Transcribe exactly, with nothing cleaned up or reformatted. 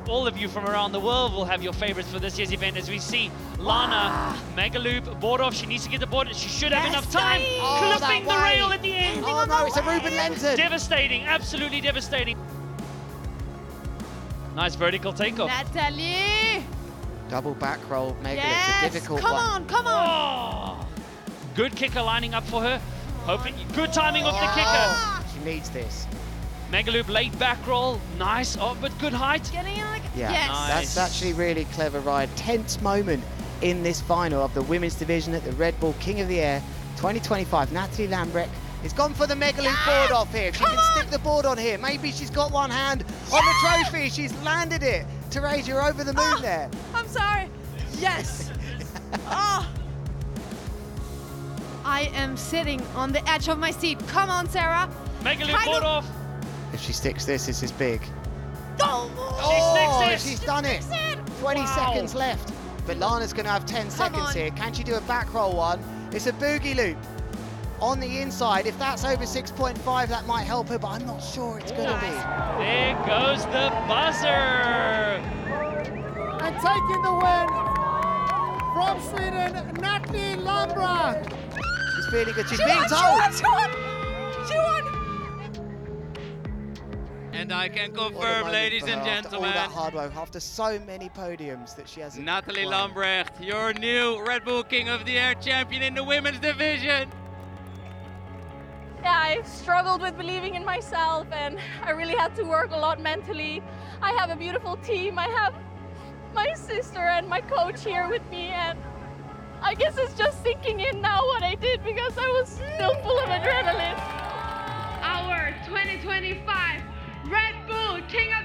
all of you from around the world will have your favorites for this year's event as we see Lana, Megaloop, board off. She needs to get the board. She should have Yes, enough time. oh, Clipping the way. rail at the end. Oh no, it's a Ruben Lenton. Devastating, absolutely devastating. Nice vertical takeoff. Natalie! Double back roll, Megaloop. Yes, It's a difficult come one. on, come on! Oh. Good kicker lining up for her. Hoping good timing of the kicker. Oh, she needs this. Megaloop late back roll, nice, oh, but good height. Getting in like, Yeah, yes. Nice. that's actually really clever ride. Tense moment in this final of the women's division at the Red Bull King of the Air twenty twenty-five. Natalie Lambrecht has gone for the Megaloop Yes! board off here. She Come can on! stick the board on here. Maybe she's got one hand on the trophy. She's landed it. Therese, you're over the moon Oh, there. I'm sorry. Yes. Oh. I am sitting on the edge of my seat. Come on, Sarah. Megaloop Kind board of- off. If she sticks this, this is big. Oh, Oh, sticks it. she's done it. twenty Wow. seconds left. But Lana's going to have ten seconds on. here. Can she do a back roll one? It's a boogie loop on the inside. If that's over six point five, that might help her, but I'm not sure it's going to be. There goes the buzzer. And taking the win from Sweden, Natalie Lambrecht. She's feeling good. She's she being won, told. She won, she won. She won. And I can What a confirm, moment ladies for her and after all that gentlemen, hard work, after so many podiums that she hasn't Natalie won. Lambrecht, your new Red Bull King of the Air champion in the women's division. Yeah, I struggled with believing in myself and I really had to work a lot mentally. I have a beautiful team. I have my sister and my coach here with me, and I guess it's just sinking in now what I did because I was still full of adrenaline. Our twenty twenty-five Red Bull King of